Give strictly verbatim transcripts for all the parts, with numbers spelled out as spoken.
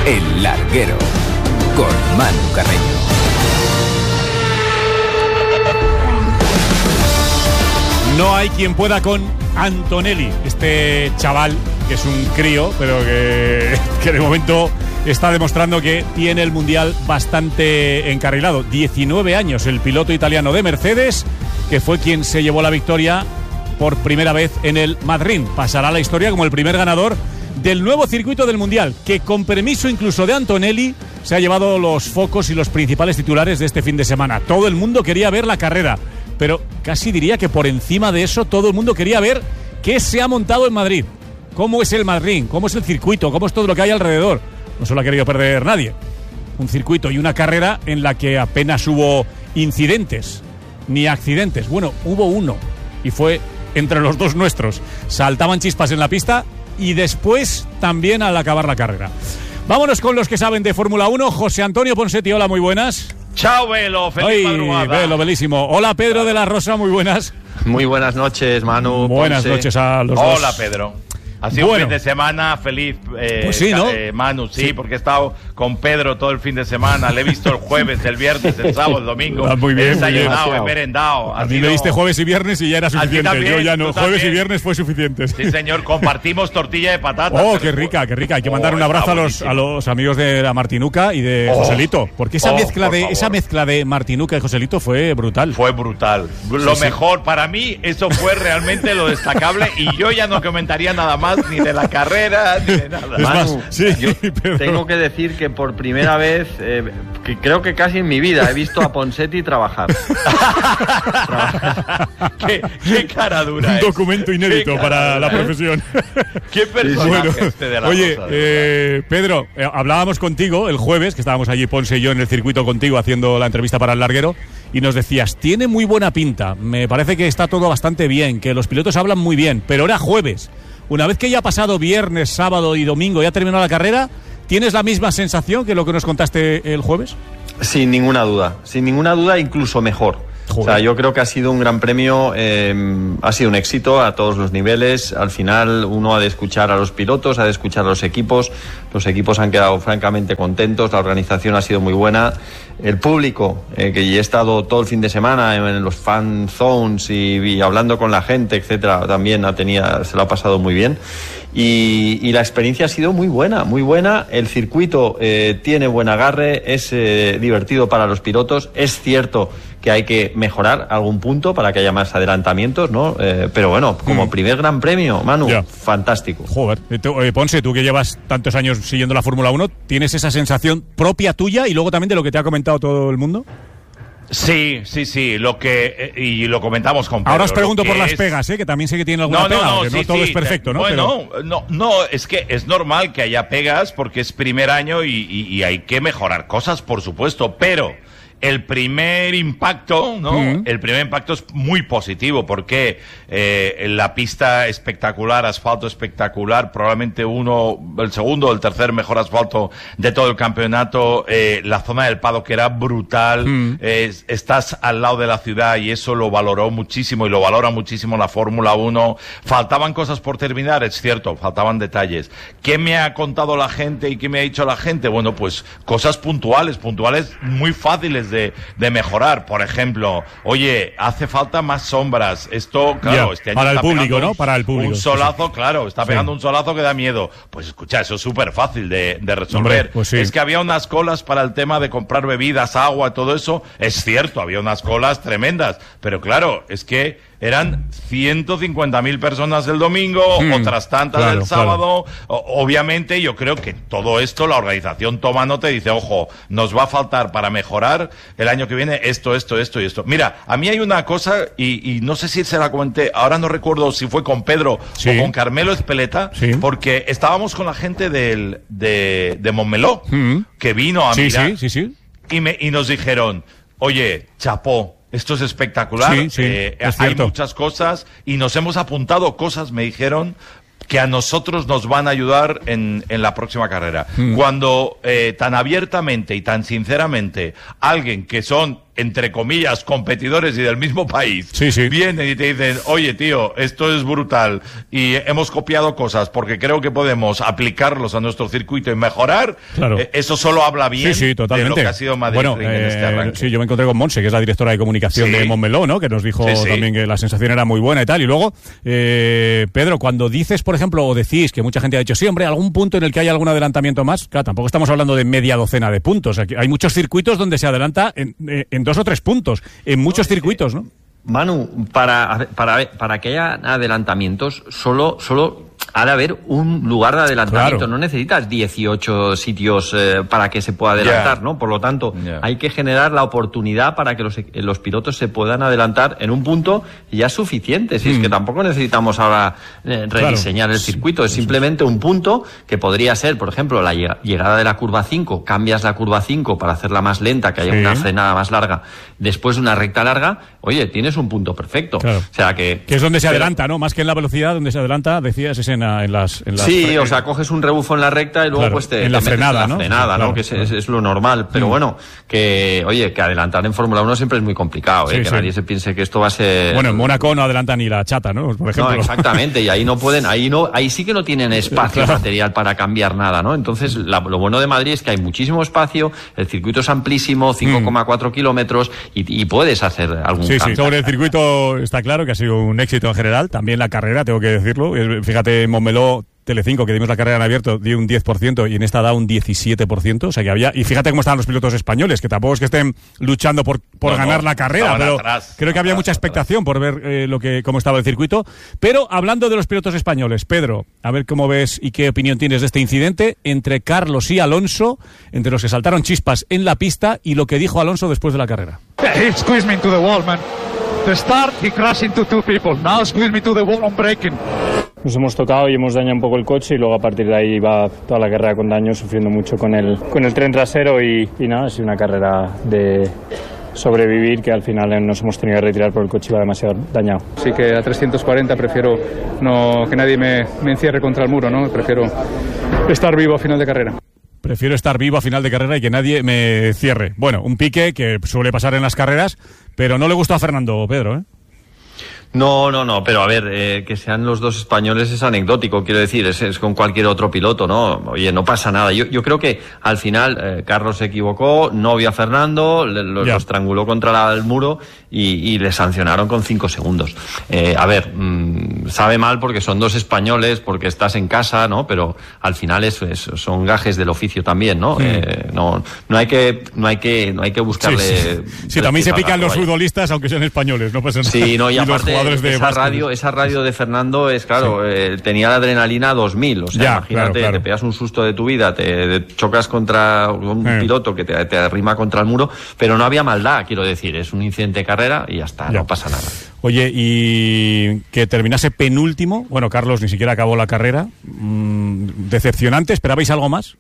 El Larguero, con Manu Carreño. No hay quien pueda con Antonelli, este chaval que es un crío, pero que, que de momento está demostrando que tiene el Mundial bastante encarrilado. diecinueve años, el piloto italiano de Mercedes, que fue quien se llevó la victoria por primera vez en el Madrid. Pasará a la historia como el primer ganador del nuevo circuito del Mundial, que con permiso incluso de Antonelli se ha llevado los focos y los principales titulares de este fin de semana. Todo el mundo quería ver la carrera, pero casi diría que por encima de eso todo el mundo quería ver qué se ha montado en Madrid. Cómo es el Madrid, cómo es el circuito, cómo es todo lo que hay alrededor. No se lo ha querido perder nadie. Un circuito y una carrera en la que apenas hubo incidentes, ni accidentes. Bueno, hubo uno, y fue entre los dos nuestros. Saltaban chispas en la pista y después también al acabar la carrera. Vámonos con los que saben de Fórmula uno. José Antonio Ponsetti, hola, muy buenas. Chao, Velo, feliz Ay, madrugada. Velo, belísimo. Hola, Pedro de la Rosa, muy buenas. Muy buenas noches, Manu. Buenas Ponce. noches a los dos. Hola, Pedro. Ha sido Bueno. un fin de semana feliz, eh, Pues sí, ¿no? eh, Manu, sí, Sí. porque he estado con Pedro todo el fin de semana. Le he visto el jueves, el viernes, el sábado, el domingo. Ah, muy bien, He muy bien. desayunado, he merendado. A Ha mí sido- me diste jueves y viernes y ya era suficiente. también, Yo ya no. tú Jueves y también. viernes fue suficiente. Sí, señor, compartimos tortilla de patata. Oh, qué rica, qué rica. Hay que mandar Oh, un abrazo a está los, a buenísimo. los amigos de la Martinuca y de Oh. Joselito. Porque esa Oh, mezcla por de favor. esa mezcla de Martinuca y Joselito fue brutal. Fue brutal. Lo sí. mejor, para mí, eso fue realmente lo destacable. Y yo ya no comentaría nada más ni de la carrera, ni de nada. Es más, Manu, sí, yo pero- tengo que decir que por primera vez, eh, que creo que casi en mi vida, he visto a Ponsetti trabajar. ¿Qué, qué cara dura un es. documento inédito Qué para cara la dura es. profesión. ¿Qué personaje Bueno, este de la oye, Rosa, de eh, Pedro, eh, hablábamos contigo el jueves, que estábamos allí Ponce y yo en el circuito contigo haciendo la entrevista para el Larguero, y nos decías, tiene muy buena pinta, me parece que está todo bastante bien, que los pilotos hablan muy bien, pero era jueves. Una vez que ya ha pasado viernes, sábado y domingo, ya ha terminado la carrera, ¿tienes la misma sensación que lo que nos contaste el jueves? Sin ninguna duda, sin ninguna duda, incluso mejor. Joder. O sea, yo creo que ha sido un gran premio, eh, ha sido un éxito a todos los niveles. Al final uno ha de escuchar a los pilotos, ha de escuchar a los equipos. Los equipos han quedado francamente contentos, la organización ha sido muy buena. El público, eh, que ya he estado todo el fin de semana en, en los fan zones y, y hablando con la gente, etcétera, también ha tenido, se lo ha pasado muy bien. Y, y la experiencia ha sido muy buena, muy buena. El circuito eh, tiene buen agarre, es eh, divertido para los pilotos. Es cierto que hay que mejorar algún punto para que haya más adelantamientos, ¿no? Eh, pero bueno, como Mm. primer gran premio, Manu, Ya. fantástico. Joder, eh, tú, eh, Ponce, tú que llevas tantos años siguiendo la Fórmula uno, ¿tienes esa sensación propia tuya y luego también de lo que te ha comentado todo el mundo? Sí, sí, sí, lo que eh, y lo comentamos con Pedro. Ahora os pregunto lo que por las es- pegas, ¿eh? Que también sé que tiene alguna No, pega, no, no, que no sí, todo sí, es perfecto, ¿no? Bueno, Pero- no, no, es que es normal que haya pegas porque es primer año y, y- y hay que mejorar cosas, por supuesto, pero el primer impacto, ¿no? Mm. El primer impacto es muy positivo porque eh, la pista espectacular, asfalto espectacular, probablemente uno, el segundo o el tercer mejor asfalto de todo el campeonato, eh, la zona del paddock que era brutal, Mm. eh, estás al lado de la ciudad y eso lo valoró muchísimo y lo valora muchísimo la Fórmula uno. Faltaban cosas por terminar, es cierto, faltaban detalles. ¿Qué me ha contado la gente y qué me ha dicho la gente? Bueno, pues cosas puntuales, puntuales muy fáciles de, de mejorar. Por ejemplo, oye, hace falta más sombras. Esto, claro, Ya, este año para el está público, pegando ¿no? un- Para el público, Un sí, solazo, claro, está Sí. pegando un solazo que da miedo. Pues escucha, eso es súper fácil de, de resolver. Hombre, pues sí. Es que había unas colas para el tema de comprar bebidas, agua, todo eso. Es cierto, había unas colas tremendas. Pero claro, es que eran ciento cincuenta mil personas el domingo, Hmm, otras tantas claro, el sábado. O- obviamente, yo creo que todo esto, la organización toma nota y dice, ojo, nos va a faltar para mejorar el año que viene esto, esto, esto y esto. Mira, a mí hay una cosa, y, y no sé si se la comenté, ahora no recuerdo si fue con Pedro Sí. o con Carmelo Espeleta, Sí. porque estábamos con la gente del, de, de Montmeló, Mm. que vino a Sí, mirar sí, sí, sí. y, me, y nos dijeron, oye, chapó, esto es espectacular, Sí, sí, eh, es hay cierto. muchas cosas y nos hemos apuntado cosas, me dijeron, que a nosotros nos van a ayudar en, en la próxima carrera. Mm. Cuando eh, tan abiertamente y tan sinceramente alguien que son entre comillas, competidores y del mismo país, sí, sí. vienen y te dicen, oye, tío, esto es brutal y hemos copiado cosas porque creo que podemos aplicarlos a nuestro circuito y mejorar, claro. eh, eso solo habla bien sí, sí, totalmente. de lo que ha sido Madrid bueno, Ring en eh, este arranque. Sí, yo me encontré con Monse, que es la directora de comunicación sí. de Montmeló, ¿no? Que nos dijo sí, sí. también que la sensación era muy buena y tal. Y luego, eh, Pedro, cuando dices, por ejemplo, o decís que mucha gente ha dicho, sí, hombre, algún punto en el que hay algún adelantamiento más, claro, tampoco estamos hablando de media docena de puntos. Aquí hay muchos circuitos donde se adelanta en, en dos o tres puntos. En muchos circuitos, ¿no? Manu, para, para, para que haya adelantamientos, solo, solo ha de haber un lugar de adelantamiento. Claro. No necesitas dieciocho sitios eh, para que se pueda adelantar, yeah. ¿no? Por lo tanto, yeah. hay que generar la oportunidad para que los, los pilotos se puedan adelantar en un punto y ya es suficiente. Si mm. es que tampoco necesitamos ahora eh, rediseñar claro. el circuito, es simplemente un punto que podría ser, por ejemplo, la llegada de la curva cinco, cambias la curva cinco para hacerla más lenta, que haya sí. una frenada más larga, después de una recta larga, oye, tienes un punto perfecto. Claro. O sea que... Que es donde se pero, adelanta, ¿no? Más que en la velocidad, donde se adelanta, decías, es en, en las... En las sí, fre- o sea, coges un rebufo en la recta y luego claro, pues te, en la te metes frenada, en la ¿no? frenada, sí, claro, ¿no? Que es, claro. es, es lo normal. Pero mm. bueno, que, oye, que adelantar en Fórmula uno siempre es muy complicado, ¿eh? Sí, que sí. nadie se piense que esto va a ser... Bueno, en Mónaco no adelanta ni la chata, ¿no? Por ejemplo. No, exactamente, y ahí no pueden, ahí no, ahí sí que no tienen espacio claro. material para cambiar nada, ¿no? Entonces, la, lo bueno de Madrid es que hay muchísimo espacio, el circuito es amplísimo, cinco coma cuatro mm. kilómetros, y, y puedes hacer algún sí, cambio. Sí, sobre el circuito está claro que ha sido un éxito en general, también la carrera, tengo que decirlo. Fíjate, en Montmeló, Telecinco, que dimos la carrera en abierto, dio un diez por ciento y en esta da un diecisiete por ciento, o sea que había... Y fíjate cómo estaban los pilotos españoles, que tampoco es que estén luchando por, por no, ganar no, la carrera, pero atrás, creo que había atrás, mucha expectación atrás. por ver eh, lo que cómo estaba el circuito. Pero hablando de los pilotos españoles, Pedro, a ver cómo ves y qué opinión tienes de este incidente entre Carlos y Alonso, entre los que saltaron chispas en la pista y lo que dijo Alonso después de la carrera. He squeezed me into the wall, man. The start, he crashed into two people. Now squeezed me to the wall on braking. Nos hemos tocado y hemos dañado un poco el coche y luego a partir de ahí va toda la carrera con daño, sufriendo mucho con el, con el tren trasero y, y nada, ha sido una carrera de sobrevivir que al final nos hemos tenido que retirar porque el coche iba demasiado dañado. Así que a trescientos cuarenta prefiero no, que nadie me, me encierre contra el muro, ¿no? Prefiero estar vivo a final de carrera. Prefiero estar vivo a final de carrera y que nadie me cierre. Bueno, un pique que suele pasar en las carreras, pero no le gustó a Fernando, Pedro, ¿eh? No, no, no, pero a ver, eh, que sean los dos españoles es anecdótico, quiero decir, es, es con cualquier otro piloto, ¿no? Oye, no pasa nada. Yo, yo creo que al final eh, Carlos se equivocó, no vio a Fernando, le, lo, lo estranguló contra la, el muro y, y le sancionaron con cinco segundos. Eh, a ver, mmm, sabe mal porque son dos españoles, porque estás en casa, ¿no? Pero al final es, es, son gajes del oficio también, ¿no? Sí. Eh, no, no hay que, no hay que, no hay que buscarle. Sí, sí. sí también se pican los futbolistas, aunque sean españoles, no pasa nada. Sí, no, y, y aparte. De esa radio, esa radio de Fernando es claro, sí. eh, tenía la adrenalina dos mil, o sea, ya, imagínate, claro, claro. te pegas un susto de tu vida, te, te chocas contra un eh. piloto que te, te arrima contra el muro, pero no había maldad, quiero decir, es un incidente de carrera y ya está, ya. no pasa nada. Oye, y que terminase penúltimo, bueno, Carlos ni siquiera acabó la carrera, mmm, decepcionante, ¿esperabais algo más?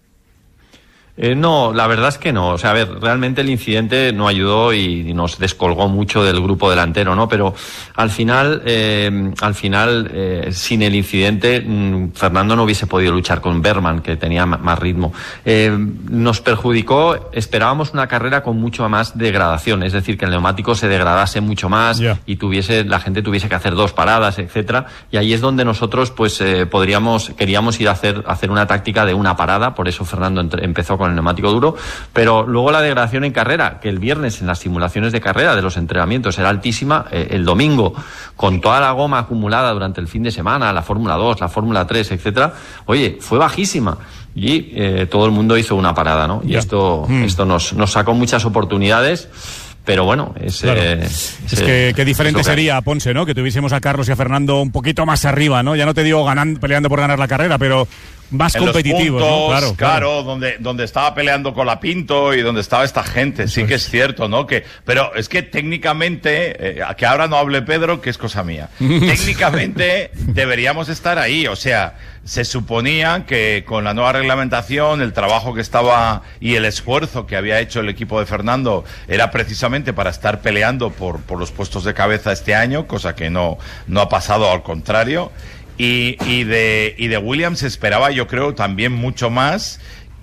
Eh, no, la verdad es que no. O sea, a ver, realmente el incidente no ayudó y, y nos descolgó mucho del grupo delantero, ¿no? Pero al final, eh, al final, eh, sin el incidente, mmm, Fernando no hubiese podido luchar con Berman, que tenía m- más ritmo. Eh, nos perjudicó, esperábamos una carrera con mucho más degradación, es decir, que el neumático se degradase mucho más yeah. y tuviese, la gente tuviese que hacer dos paradas, etcétera. Y ahí es donde nosotros, pues, eh, podríamos, queríamos ir a hacer, a hacer una táctica de una parada, por eso Fernando entre, empezó con el neumático duro, pero luego la degradación en carrera, que el viernes en las simulaciones de carrera de los entrenamientos era altísima, eh, el domingo con toda la goma acumulada durante el fin de semana, la Fórmula dos, la Fórmula tres, etcétera, oye, fue bajísima y eh, todo el mundo hizo una parada, ¿no? Y yeah. esto, mm. esto nos, nos sacó muchas oportunidades. Pero bueno, es, claro. eh, es, es que qué diferente sería, Ponce, ¿no? Que tuviésemos a Carlos y a Fernando un poquito más arriba, ¿no? Ya no te digo ganando, peleando por ganar la carrera, pero más en competitivos, los puntos, ¿no? Claro, claro, claro. donde donde estaba peleando con la Pinto y donde estaba esta gente, Eso sí es. que es cierto, ¿no? Que pero es que técnicamente, eh, que ahora no hable Pedro, que es cosa mía. Técnicamente deberíamos estar ahí, o sea, se suponía que con la nueva reglamentación, el trabajo que estaba y el esfuerzo que había hecho el equipo de Fernando era precisamente para estar peleando por, por los puestos de cabeza este año, cosa que no, no ha pasado, al contrario. Y, y, de, y de Williams se esperaba, yo creo, también mucho más. Y,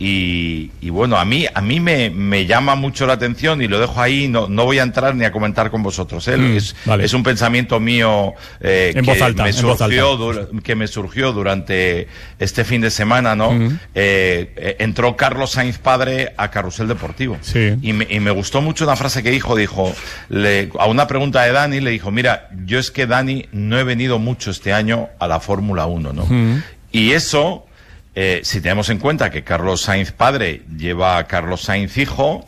Y, y bueno, a mí a mí me, me llama mucho la atención y lo dejo ahí, no, no voy a entrar ni a comentar con vosotros, ¿eh? Mm, es, vale. es un pensamiento mío eh, en que, voz alta, me en voz alta. Dura, que me surgió durante este fin de semana, ¿no? Mm. Eh, entró Carlos Sainz padre a Carrusel Deportivo. Sí. Y, me, y me gustó mucho una frase que dijo, dijo, le, a una pregunta de Dani, le dijo, mira, yo es que Dani no he venido mucho este año a la Fórmula uno, ¿no? Mm. Y eso... Eh, si tenemos en cuenta que Carlos Sainz padre lleva a Carlos Sainz hijo,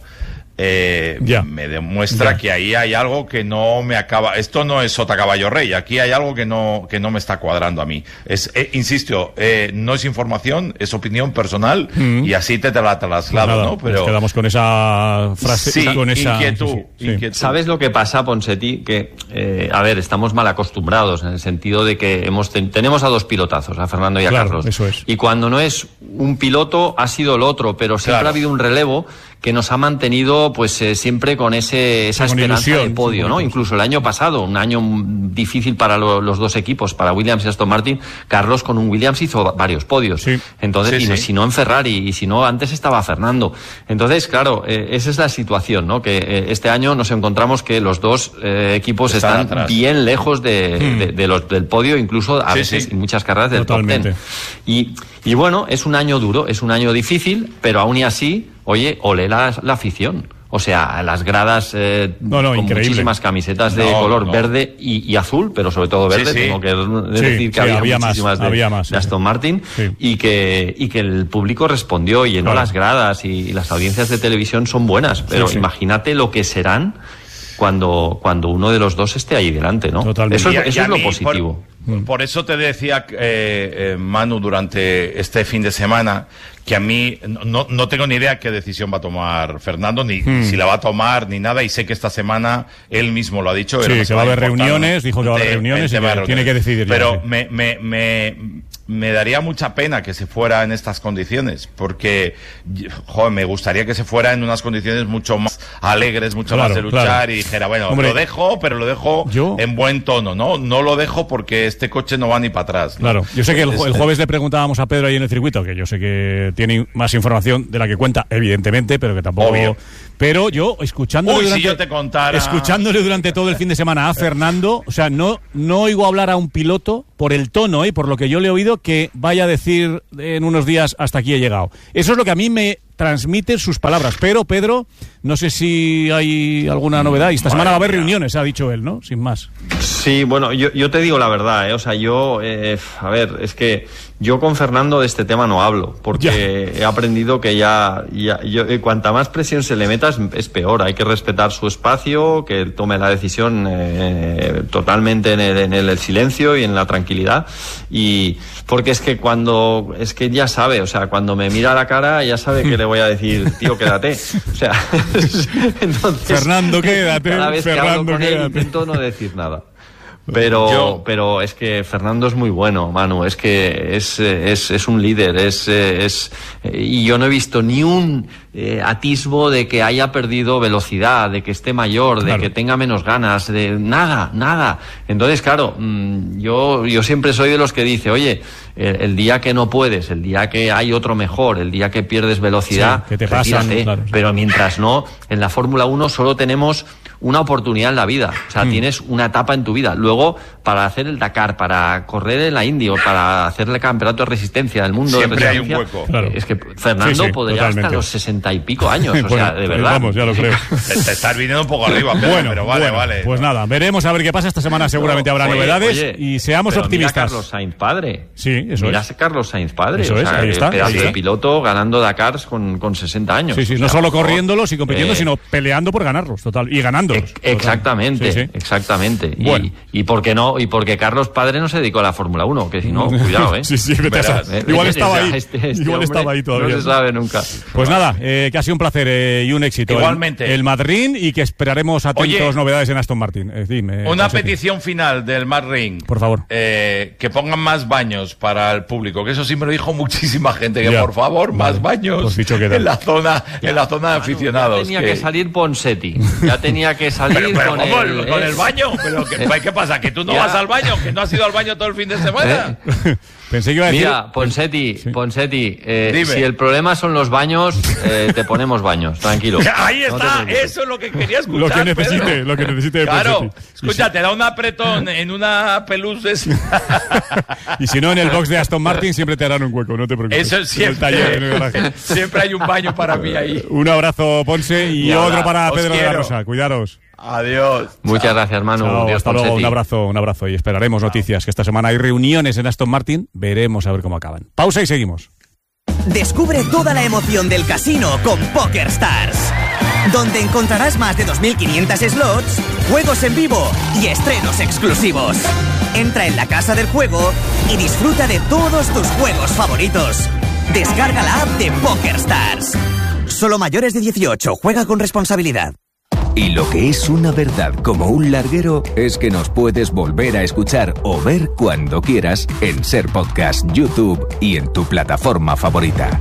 eh, ya. me demuestra ya. que ahí hay algo que no me acaba. Esto no es sota caballo rey. Aquí hay algo que no que no me está cuadrando a mí. Es, eh, insisto, eh, no es información, es opinión personal mm. y así te, te la traslado, pues nada, ¿no? Pero nos quedamos con esa frase, sí, con esa inquietud, sí, sí, inquietud. Sí. ¿Sabes lo que pasa, Ponseti? Que eh, a ver, estamos mal acostumbrados en el sentido de que hemos ten, tenemos a dos pilotazos, a Fernando y a claro, Carlos. Eso es. Y cuando no es un piloto ha sido el otro, pero siempre claro. ha habido un relevo que nos ha mantenido pues eh, siempre con ese esa con esperanza ilusión, de podio, ¿no? Incluso el año pasado, un año difícil para lo, los dos equipos, para Williams y Aston Martin, Carlos con un Williams hizo varios podios. Sí. Entonces, sí, y sí. si no en Ferrari, y si no antes estaba Fernando. Entonces, claro, eh, esa es la situación, ¿no? Que eh, este año nos encontramos que los dos eh, equipos están, están bien lejos de, hmm. de, de los, del podio, incluso a sí, veces sí. en muchas carreras del Totalmente. top ten. Y, y bueno, es un año duro, es un año difícil, pero aún y así, oye, olé la, la afición. O sea, las gradas eh, no, no, con increíble. muchísimas camisetas de no, color no. verde y, y azul, pero sobre todo verde. Sí, sí. Tengo que sí, decir que sí, había, había muchísimas más, de, había más, de Aston sí. Martin sí. y que y que el público respondió, llenó claro. las gradas y, y las audiencias de televisión son buenas, pero sí, sí. imagínate lo que serán cuando cuando uno de los dos esté ahí delante, ¿no? Totalmente. Eso es, Y a- eso y a es lo mí, positivo. Por, por eso te decía, eh, eh, Manu, durante este fin de semana, que a mí no, no tengo ni idea qué decisión va a tomar Fernando, ni Hmm. si la va a tomar, ni nada, y sé que esta semana él mismo lo ha dicho. Sí, era una que va a haber semana reuniones, dijo que va a haber importante, reuniones y tema que de tiene que decidir ya, Pero sí. me, me, me, me daría mucha pena que se fuera en estas condiciones, porque, joder, me gustaría que se fuera en unas condiciones mucho más alegres, mucho Claro, más de luchar, claro. y dijera, bueno, Hombre, lo dejo, pero lo dejo yo- en buen tono, ¿no? No lo dejo porque este coche no va ni para atrás, ¿no? Claro, yo sé que el, Es- el jueves le preguntábamos a Pedro ahí en el circuito, que yo sé que tiene más información de la que cuenta, evidentemente, pero que tampoco... Obvio. Pero yo, escuchándole, Uy, si durante, yo te contara. escuchándole durante todo el fin de semana a Fernando, o sea, no, no oigo hablar a un piloto por el tono y por lo que yo le he oído que vaya a decir en unos días hasta aquí he llegado. Eso es lo que a mí me transmiten sus palabras. Pero, Pedro, no sé si hay alguna novedad. Y esta semana va a haber reuniones, ha dicho él, ¿no? Sin más. Sí, bueno, yo, yo te digo la verdad, ¿eh? O sea, yo, eh, a ver, es que yo con Fernando de este tema no hablo, porque ya. he aprendido que ya, ya yo, eh, cuanta más presión se le meta es, es peor. Hay que respetar su espacio, que él tome la decisión eh, totalmente en el, en el silencio y en la tranquilidad. Y porque es que cuando, es que ya sabe, o sea, cuando me mira a la cara ya sabe que le voy a decir, tío, quédate. O sea, entonces, Fernando, quédate. Cada vez Fernando, que hablo con quédate. él intento no decir nada. Pero, Yo- pero es que Fernando es muy bueno, Manu, es que es, es, es un líder, es, es, y yo no he visto ni un eh, atisbo de que haya perdido velocidad, de que esté mayor, Claro. de que tenga menos ganas, de nada, nada. Entonces, claro, mmm, yo, yo siempre soy de los que dice, oye, el, el día que no puedes, el día que hay otro mejor, el día que pierdes velocidad, Sí, que te pasan, retírate. claro, sí. Pero mientras no, en la Fórmula uno solo tenemos una oportunidad en la vida, o sea, Mm. tienes una etapa en tu vida. Luego, para hacer el Dakar, para correr en la Indy o para hacer el campeonato de resistencia del mundo Siempre de hay un resistencia, hueco. Claro. es que Fernando Sí, sí, podría totalmente. hasta los sesenta y pico años, o Bueno, sea, de verdad. Vamos, ya lo creo. Te, te estás viniendo un poco arriba, Pedro, Bueno, pero vale, bueno, vale. pues nada, veremos a ver qué pasa. Esta semana seguramente habrá Oye, novedades oye, y seamos pero optimistas. Mira a Carlos Sainz padre. Sí, eso mira es. a Carlos Sainz padre. Eso o es, sea, ahí está, pedazo ahí de está. piloto ganando Dakars con, con sesenta años. Sí, sí, O no sea, solo por favor. corriéndolos y compitiendo, Eh, sino peleando por ganarlos, total, y ganándolos. Ex- total. Exactamente, Sí, sí. exactamente. Bueno. Y, y por qué no, y porque Carlos padre no se dedicó a la Fórmula uno, que si no, cuidado, eh. Sí, sí, vete a Verás. saber. Eh, Igual eh, estaba o sea, ahí. este- este Igual hombre estaba ahí todavía. No se sabe nunca. Pues nada, eh, que ha sido un placer eh, y un éxito. El- Igualmente. El, Madrid y que esperaremos atentos Oye, novedades en Aston Martin. Eh, dime, Una José. petición final del Mad Ring. Por favor. Eh, que pongan más baños para el público, que eso sí me lo dijo muchísima gente, que Ya. por favor, Vale. más baños Pues dicho queda. en la zona, en la zona de Ya aficionados. tenía que, salir Ponseti. Ya tenía que salir Pero, pero con, ¿cómo? el, ¿Con eh, el baño? ¿Pero qué, ¿Qué pasa? ¿Que tú no Ya. vas al baño? ¿Que no has ido al baño todo el fin de semana? Eh. Pensé que iba a decir... Mira, Ponseti, sí. Ponseti, eh, Dime. si el problema son los baños, eh, te ponemos baños, tranquilo. Ahí No te está, preocupes. eso es lo que quería escuchar. Lo que necesite, Pedro. lo que necesite de Claro, Ponseti. escucha, te da un apretón en una pelusa. Y si no, en el box de Aston Martin siempre te harán un hueco, no te preocupes. Eso En el siempre. taller, en el garaje. Siempre hay un baño para mí ahí. Un abrazo, Ponce, y Nada, otro para os Pedro de la quiero. Rosa. Cuidaros. Adiós. Muchas gracias, Manu. Chao, Dios, hasta luego, Ponseti. un abrazo, un abrazo. Y esperaremos noticias, que esta semana hay reuniones en Aston Martin. Veremos a ver cómo acaban. Pausa y seguimos. Descubre toda la emoción del casino con PokerStars, donde encontrarás más de dos mil quinientos slots, juegos en vivo y estrenos exclusivos. Entra en la casa del juego y disfruta de todos tus juegos favoritos. Descarga la app de PokerStars. Solo mayores de dieciocho. Juega con responsabilidad. Y lo que es una verdad como un larguero es que nos puedes volver a escuchar o ver cuando quieras en Ser Podcast, YouTube y en tu plataforma favorita.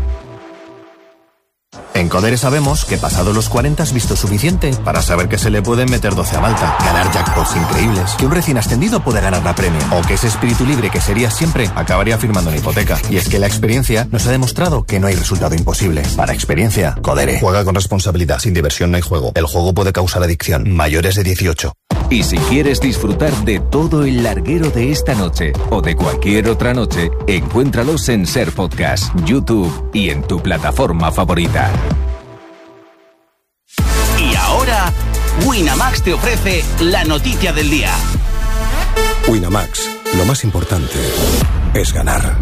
En Codere sabemos que pasado los cuarenta has visto suficiente para saber que se le pueden meter doce a Malta, ganar jackpots increíbles, que un recién ascendido puede ganar la premia, o que ese espíritu libre que serías siempre acabaría firmando una hipoteca. Y es que la experiencia nos ha demostrado que no hay resultado imposible. Para experiencia, Codere. Juega con responsabilidad. Sin diversión no hay juego. El juego puede causar adicción. Mayores de dieciocho. Y si quieres disfrutar de todo el larguero de esta noche o de cualquier otra noche, encuéntralos en Ser Podcast, YouTube y en tu plataforma favorita. Y ahora, Winamax te ofrece la noticia del día. Winamax. Lo más importante es ganar.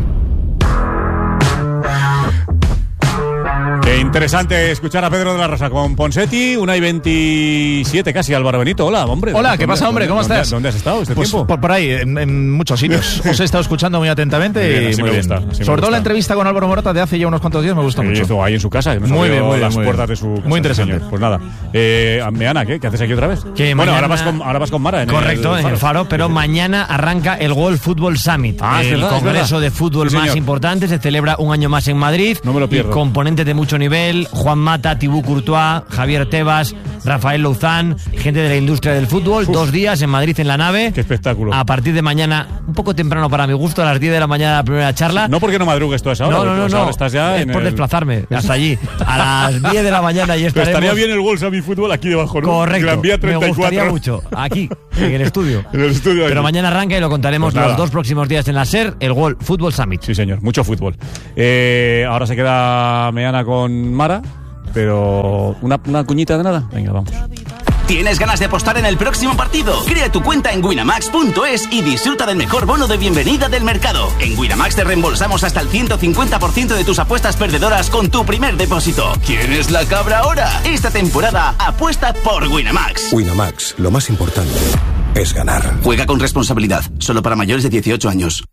Qué interesante escuchar a Pedro de la Rosa con Ponsetti, una y veintisiete casi, Álvaro Benito. Hola, hombre. Hola, ¿qué ¿Dónde- pasa, hombre? ¿Cómo dónde- estás? ¿Dónde has estado este Pues tiempo? por, por ahí, en, en muchos sitios. Os he estado escuchando muy atentamente Muy bien, y así muy me bien. gusta, así me Sobre todo gusta. la entrevista con Álvaro Morata de hace ya unos cuantos días me gustó Sí, mucho. estuvo ahí en su casa, que nos Muy abrió bien, muy bien, las muy puertas bien. de su casa. Muy interesante. señor. Pues nada, eh, Meana, ¿qué? ¿Qué haces aquí otra vez? Que bueno, mañana- ahora vas con, ahora vas con Mara en Correcto, el en el Faro, pero mañana arranca el World Football Summit, Ah, es el verdad, es congreso verdad. de fútbol Sí, más señor. importante. Se celebra un año más en Madrid. No me lo pierdo. Y componentes de mucho nivel: Juan Mata, Thibaut Courtois, Javier Tebas, Rafael Louzán, gente de la industria del fútbol. Dos días en Madrid en la nave. Qué espectáculo. A partir de mañana, un poco temprano para mi gusto, a las diez de la mañana la primera charla. No porque no madrugues tú a esa hora. No, no, porque no, a esa no. hora estás ya es en por el- desplazarme hasta allí. A las diez de la mañana y Pero estaremos. estaría bien el World Summit Fútbol aquí debajo, ¿no? Correcto. Gran Vía treinta y Me cuatro. gustaría mucho. Aquí, en el estudio. En el estudio. Pero aquí. mañana arranca y lo contaremos Pues nada. los dos próximos días en la SER, el World Football Summit. Sí, señor, mucho fútbol. Eh, ahora se queda Meana con Mara, pero una, una cuñita de nada. Venga, vamos. ¿Tienes ganas de apostar en el próximo partido? Crea tu cuenta en winamax punto es y disfruta del mejor bono de bienvenida del mercado. En Winamax te reembolsamos hasta el ciento cincuenta por ciento de tus apuestas perdedoras con tu primer depósito. ¿Quieres la cabra ahora? Esta temporada apuesta por Winamax. Winamax. Lo más importante es ganar. Juega con responsabilidad. Solo para mayores de dieciocho años.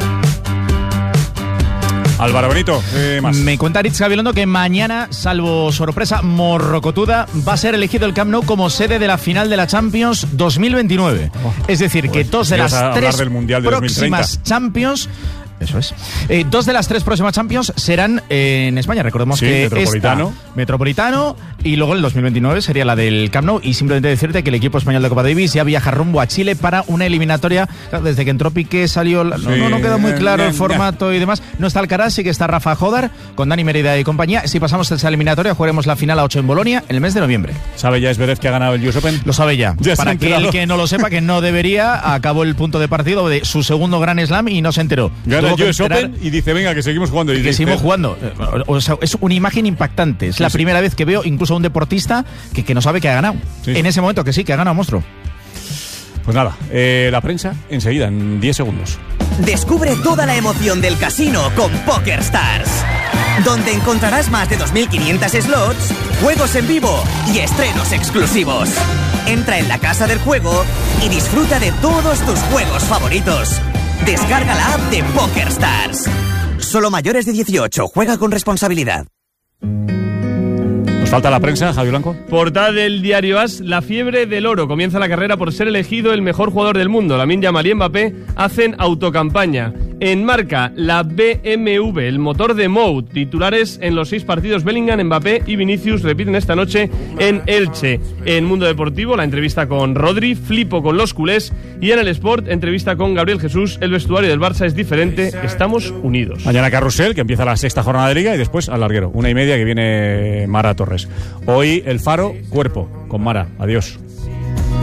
Álvaro Benito, eh, más. Me cuenta Aritz Gabilondo que mañana, salvo sorpresa morrocotuda, va a ser elegido el Camp Nou como sede de la final de la Champions dos mil veintinueve. Es decir, que Pues, dos de ibas las a hablar tres del Mundial de próximas dos mil treinta. Champions... Eso es. Eh, dos de las tres próximas Champions serán eh, en España. Recordemos Sí, que Metropolitano. esta, Metropolitano, y luego el dos mil veintinueve sería la del Camp Nou. Y simplemente decirte que el equipo español de Copa Davis ya viaja rumbo a Chile para una eliminatoria. Claro, desde que entró Piqué salió... la- no, Sí. no, no queda muy claro Eh, el eh, formato y demás. No está Alcaraz, sí que está Rafa Jodar, con Dani Mérida y compañía. Si pasamos esa eliminatoria, jugaremos la final a ocho en Bolonia en el mes de noviembre. ¿Sabe ya Zverev que ha ganado el U S Open? Lo sabe ya. Ya se ha Para que enterado. el que no lo sepa, que no debería, acabó el punto de partido de su segundo Grand Slam y no se enteró. Gana Tuvo el que U S esperar- Open y dice, venga, que seguimos jugando. Y que dice, seguimos jugando. O sea, es una imagen impactante. Es Sí, la sí. primera vez que veo incluso a un deportista que, que no sabe que ha ganado. Sí, sí. En ese momento que sí, que ha ganado, monstruo. Pues nada, eh, la prensa enseguida, en diez segundos. Descubre toda la emoción del casino con PokerStars, donde encontrarás más de dos mil quinientos slots, juegos en vivo y estrenos exclusivos. Entra en la casa del juego y disfruta de todos tus juegos favoritos. Descarga la app de PokerStars. Solo mayores de dieciocho. Juega con responsabilidad. Nos falta la prensa, Javi Blanco. Portada del diario As, la fiebre del oro. Comienza la carrera por ser elegido el mejor jugador del mundo. Lamine Yamal y Mbappé hacen autocampaña. En Marca, la B M W, el motor de Mou, titulares en los seis partidos. Bellingham, Mbappé y Vinicius repiten esta noche en Elche. En Mundo Deportivo, la entrevista con Rodri, flipo con los culés. Y en el Sport, entrevista con Gabriel Jesús. El vestuario del Barça es diferente, estamos unidos. Mañana Carrusel, que empieza la sexta jornada de Liga, y después al larguero, una y media, que viene Mara Torres. Hoy El Faro, cuerpo, con Mara. Adiós.